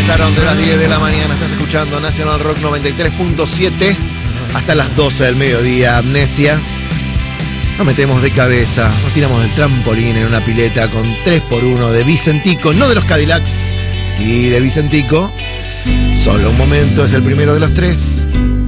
pasaron de las 10 de la mañana. Estás escuchando Nacional Rock 93.7 hasta las 12 del mediodía. Amnesia. Nos metemos de cabeza, nos tiramos del trampolín en una pileta con 3x1 de Vicentico, no de los Cadillacs, sí de Vicentico. Solo un momento, es el primero de los tres.